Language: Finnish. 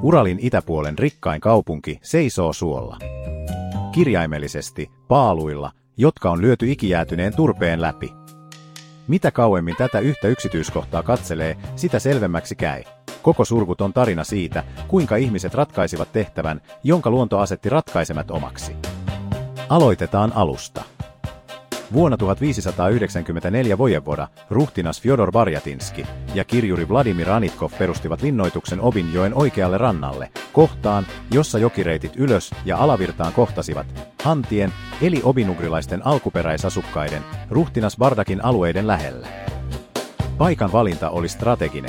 Uralin itäpuolen rikkain kaupunki seisoo suolla. Kirjaimellisesti paaluilla, jotka on lyöty ikijäätyneen turpeen läpi. Mitä kauemmin tätä yhtä yksityiskohtaa katselee, sitä selvemmäksi käy. Koko surkuton tarina siitä, kuinka ihmiset ratkaisivat tehtävän, jonka luonto asetti ratkaisemattomaksi. Aloitetaan alusta. Vuonna 1594 vojevoda, ruhtinas Fjodor Barjatinski ja kirjuri Vladimir Anitkov perustivat linnoituksen Obinjoen oikealle rannalle, kohtaan, jossa jokireitit ylös- ja alavirtaan kohtasivat, hantien, eli obinugrilaisten alkuperäisasukkaiden, ruhtinas Bardakin alueiden lähellä. Paikan valinta oli strateginen.